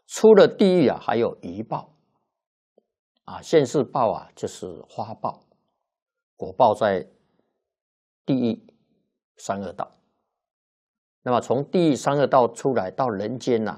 出了地狱啊，还有余报啊，现世报啊就是花报，果报在地狱三恶道。那么从地狱三恶道出来到人间啊，